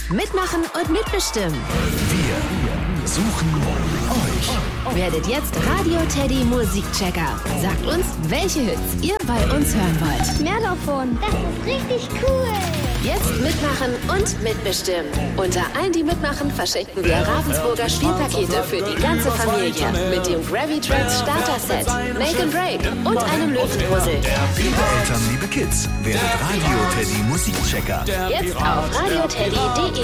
Mitmachen und mitbestimmen. Wir suchen euch. Werdet jetzt Radio Teddy Musikchecker. Sagt uns, welche Hits ihr bei uns hören wollt. Mehr davon. Das ist richtig cool. Jetzt mitmachen und mitbestimmen. Unter allen, die mitmachen, verschenken wir Ravensburger Spielpakete für die ganze Familie. Mit dem Gravitrax Starter-Set, Make and Break und einem Löwenpuzzle. Liebe Eltern, liebe Kids, werdet Radio Teddy Musikchecker. Jetzt auf radioteddy.de.